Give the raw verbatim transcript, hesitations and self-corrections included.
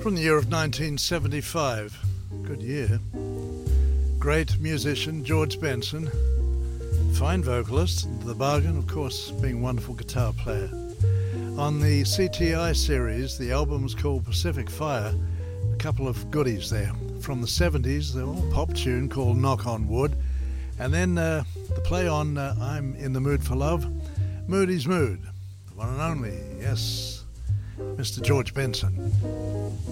from the year of nineteen seventy-five. Good year. Great musician George Benson, fine vocalist, the bargain, of course, being a wonderful guitar player. On the C T I series, the album was called Pacific Fire. A couple of goodies there. From the seventies, the old pop tune called Knock on Wood. And then uh, the play on uh, I'm in the Mood for Love, Moody's Mood. The one and only, yes, Mister George Benson.